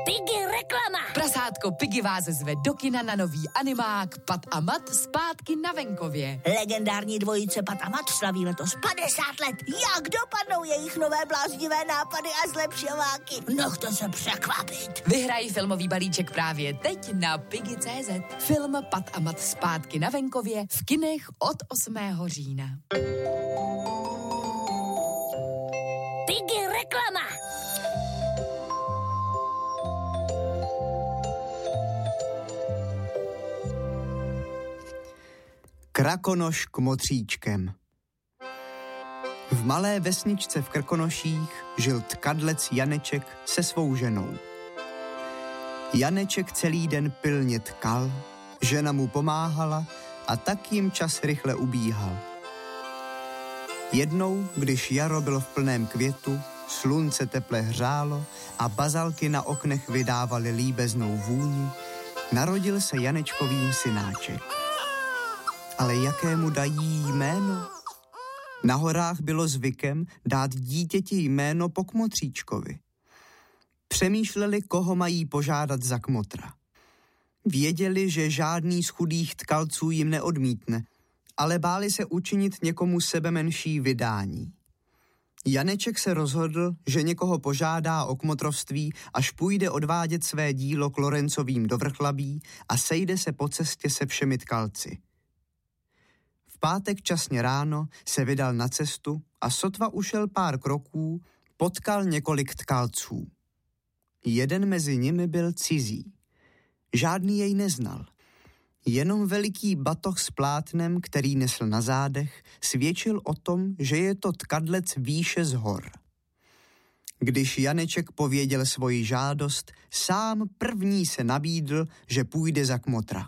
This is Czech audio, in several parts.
Piggy reklama. Prasátko Piggy vás zve do kina na nový animák Pat a Mat zpátky na venkově. Legendární dvojice Pat a Mat slaví letos 50 let. Jak dopadnou jejich nové bláznivé nápady a zlepšováky? Nechte se překvapit. Vyhraj filmový balíček právě teď na Piggy.cz. Film Pat a Mat zpátky na venkově v kinech od 8. října. Piggy reklama. Krakonoš kmotříčkem. V malé vesničce v Krkonoších žil tkadlec Janeček se svou ženou. Janeček celý den pilně tkal, žena mu pomáhala a tak jim čas rychle ubíhal. Jednou, když jaro bylo v plném květu, slunce teple hřálo a bazalky na oknech vydávaly líbeznou vůni, narodil se Janečkovým synáček. Ale jakému dají jméno? Na horách bylo zvykem dát dítěti jméno po kmotříčkovi. Přemýšleli, koho mají požádat za kmotra. Věděli, že žádný z chudých tkalců jim neodmítne, ale báli se učinit někomu sebemenší vydání. Janeček se rozhodl, že někoho požádá o kmotrovství, až půjde odvádět své dílo k Lorencovým do Vrchlabí a sejde se po cestě se všemi tkalci. V pátek časně ráno se vydal na cestu a sotva ušel pár kroků, potkal několik tkalců. Jeden mezi nimi byl cizí. Žádný jej neznal. Jenom veliký batoh s plátnem, který nesl na zádech, svědčil o tom, že je to tkadlec výše z hor. Když Janeček pověděl svoji žádost, sám první se nabídl, že půjde za kmotra.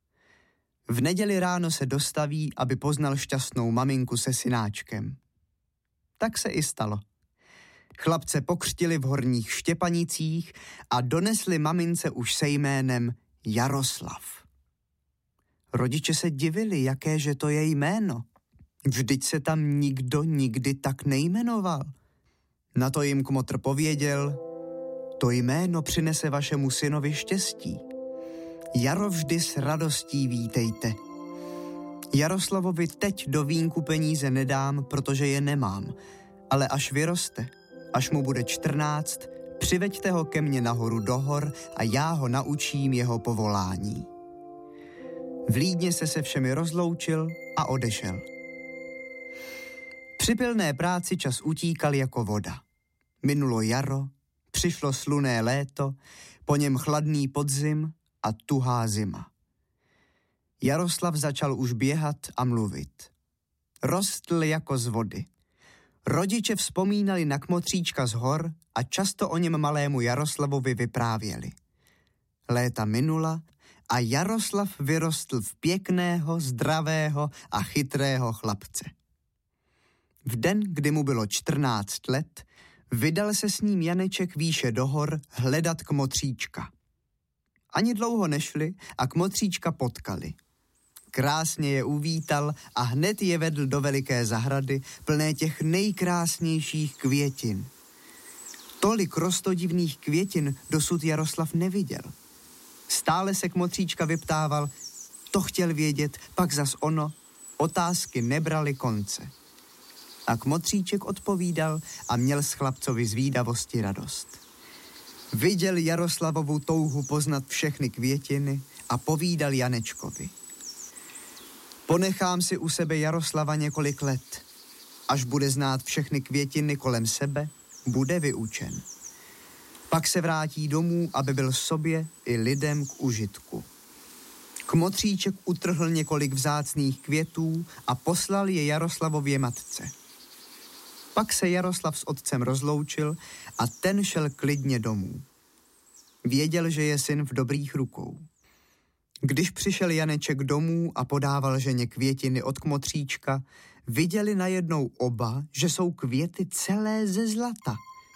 V neděli ráno se dostaví, aby poznal šťastnou maminku se synáčkem. Tak se i stalo. Chlapce pokřtili v Horních Štěpanicích a donesli mamince už se jménem Jaroslav. Rodiče se divili, jakéže to je jméno. Vždyť se tam nikdo nikdy tak nejmenoval. Na to jim kmotr pověděl, to jméno přinese vašemu synovi štěstí. Jaro vždy s radostí vítejte. Jaroslavovi teď do vínku peníze nedám, protože je nemám, ale až vyroste, až mu bude 14, přiveďte ho ke mně nahoru do hor a já ho naučím jeho povolání. Vlídně se všemi rozloučil a odešel. Při pilné práci čas utíkal jako voda. Minulo jaro, přišlo slunné léto, po něm chladný podzim a tuhá zima. Jaroslav začal už běhat a mluvit. Rostl jako z vody. Rodiče vzpomínali na kmotříčka z hor a často o něm malému Jaroslavovi vyprávěli. Léta minula a Jaroslav vyrostl v pěkného, zdravého a chytrého chlapce. V den, kdy mu bylo 14 let, vydal se s ním Janeček výše do hor hledat kmotříčka. Ani dlouho nešli a kmotříčka potkali. Krásně je uvítal a hned je vedl do veliké zahrady, plné těch nejkrásnějších květin. Tolik rostodivných květin dosud Jaroslav neviděl. Stále se kmotříčka vyptával, to chtěl vědět, pak zas ono, otázky nebraly konce. A kmotříček odpovídal a měl z chlapcovi zvídavosti radost. Viděl Jaroslavovu touhu poznat všechny květiny a povídal Janečkovi. Ponechám si u sebe Jaroslava několik let. Až bude znát všechny květiny kolem sebe, bude vyučen. Pak se vrátí domů, aby byl sobě i lidem k užitku. Kmotříček utrhl několik vzácných květů a poslal je Jaroslavově matce. Pak se Jaroslav s otcem rozloučil a ten šel klidně domů. Věděl, že je syn v dobrých rukou. Když přišel Janeček domů a podával ženě květiny od kmotříčka, viděli najednou oba, že jsou květy celé ze zlata.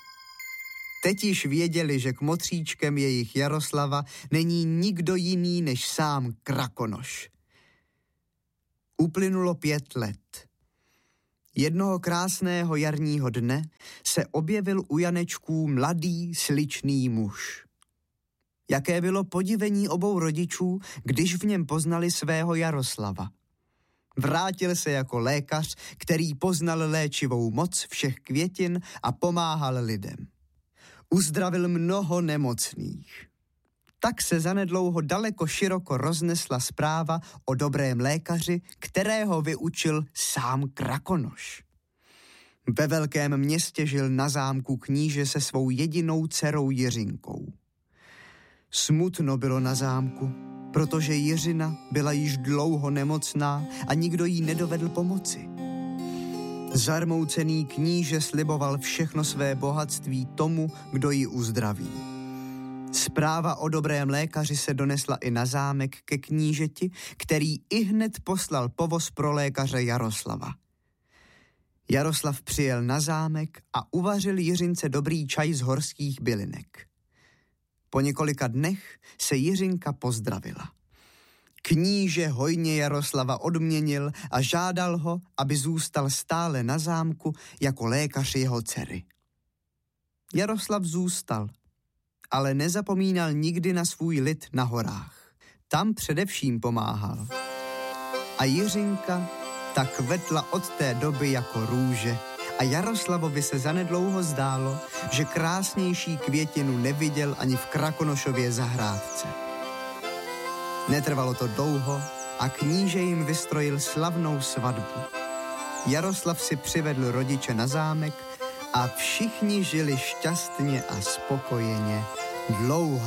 Teď již věděli, že kmotříčkem jejich Jaroslava není nikdo jiný než sám Krakonoš. Uplynulo 5 let. Jednoho krásného jarního dne se objevil u Janečků mladý, sličný muž. Jaké bylo podivení obou rodičů, když v něm poznali svého Jaroslava. Vrátil se jako lékař, který poznal léčivou moc všech květin a pomáhal lidem. Uzdravil mnoho nemocných. Tak se zanedlouho daleko široko roznesla zpráva o dobrém lékaři, kterého vyučil sám Krakonoš. Ve velkém městě žil na zámku kníže se svou jedinou dcerou Jiřinkou. Smutno bylo na zámku, protože Jiřina byla již dlouho nemocná a nikdo jí nedovedl pomoci. Zarmoucený kníže sliboval všechno své bohatství tomu, kdo ji uzdraví. Zpráva o dobrém lékaři se donesla i na zámek ke knížeti, který ihned poslal povoz pro lékaře Jaroslava. Jaroslav přijel na zámek a uvařil Jiřince dobrý čaj z horských bylinek. Po několika dnech se Jiřinka pozdravila. Kníže hojně Jaroslava odměnil a žádal ho, aby zůstal stále na zámku jako lékař jeho dcery. Jaroslav zůstal, ale nezapomínal nikdy na svůj lid na horách. Tam především pomáhal. A Jiřinka tak kvetla od té doby jako růže a Jaroslavovi se zanedlouho zdálo, že krásnější květinu neviděl ani v Krakonošově zahrádce. Netrvalo to dlouho a kníže jim vystrojil slavnou svatbu. Jaroslav si přivedl rodiče na zámek a všichni žili šťastně a spokojeně dlouho.